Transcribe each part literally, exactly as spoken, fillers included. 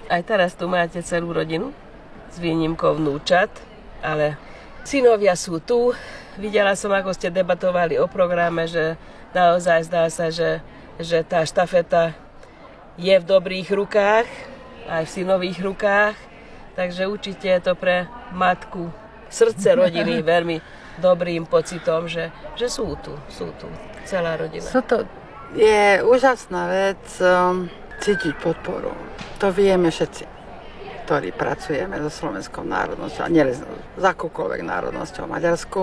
Aj teraz tu máte celú rodinu s výnimkou vnúčat, ale synovia sú tu. Videla som, ako ste debatovali o programe, že naozaj zdá sa, že, že tá štafeta je v dobrých rukách, aj v synových rukách. Takže určite je to pre matku srdce rodiny veľmi dobrým pocitom, že, že sú tu, sú tu, celá rodina. Sú to, je úžasná vec um, cítiť podporu. To vieme všetci, ktorí pracujeme so slovenskou národnosťou, a nie s akúkoľvek národnosťou v Maďarsku,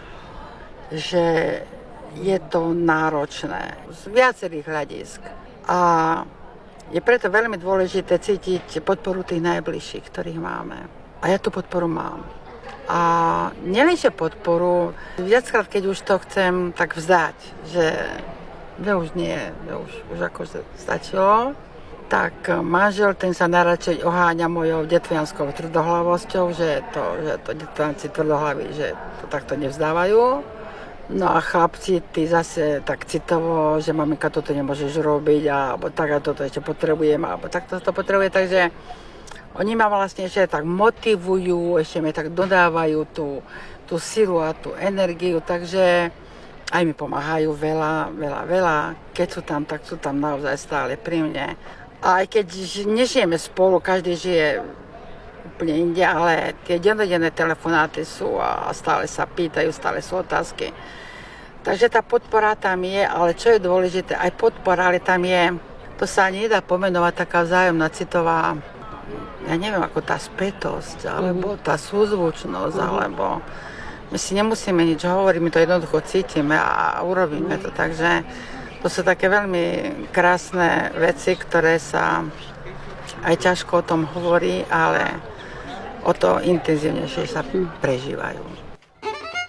že je to náročné z viacerých hľadisk. A je preto veľmi dôležité cítiť podporu tých najbližších, ktorých máme. A ja tú podporu mám. A nielenže podporu, viackrát, keď už to chcem tak vzdať, že, že už nie, že už, už ako stačilo, tak manžel ten sa najradšej oháňa mojou detvianskou tvrdohlavosťou, že to, že to detvianci tvrdohlaví, že to takto nevzdávajú. No a chlapci, tí zase tak citovo, že maminka, toto nemôžeš robiť, alebo tak, a toto ešte potrebujem, alebo takto to potrebuje, takže oni ma vlastne ešte tak motivujú, ešte mi tak dodávajú tú, tú silu a tú energiu, takže aj mi pomáhajú veľa, veľa, veľa. Keď sú tam, tak sú tam naozaj stále pri mne. A aj keď nežijeme spolu, každý žije úplne inde, ale tie dennodenné telefonáty sú a stále sa pýtajú, stále sú otázky. Takže tá podpora tam je, ale čo je dôležité, aj podpora, ale tam je, to sa nedá pomenovať taká vzájomná citová, ja neviem, ako tá spätosť, alebo tá súzvučnosť, uh-huh. alebo my si nemusíme nič hovoriť, my to jednoducho cítime a urobíme to, takže to sú také veľmi krásne veci, ktoré sa aj ťažko o tom hovorí, ale o to intenzívnejšie sa prežívajú.